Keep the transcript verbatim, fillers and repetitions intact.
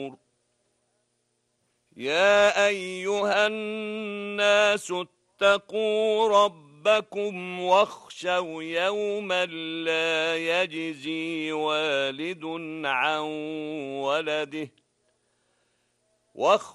يا أيها الناس اتقوا ربكم واخشوا يوما لا يجزي والد عن ولده